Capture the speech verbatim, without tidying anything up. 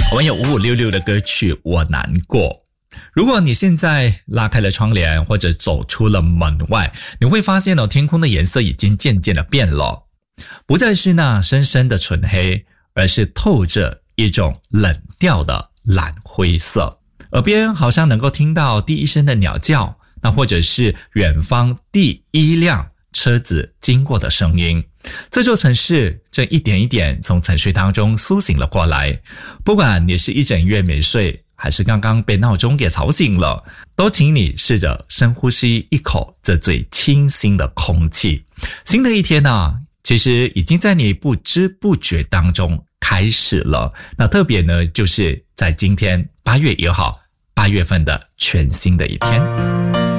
我们有五五六六的歌曲《我难过》。如果你现在拉开了窗帘或者走出了门外，你会发现哦，天空的颜色已经渐渐的变了，不再是那深深的纯黑，而是透着一种冷调的蓝灰色。耳边好像能够听到第一声的鸟叫，那或者是远方第一辆车子经过的声音。这座城市正一点一点从沉睡当中苏醒了过来。不管你是一整夜没睡，还是刚刚被闹钟给吵醒了，都请你试着深呼吸一口这最清新的空气。新的一天啊，其实已经在你不知不觉当中开始了。那特别呢，就是在今天八月一号，八月份的全新的一天。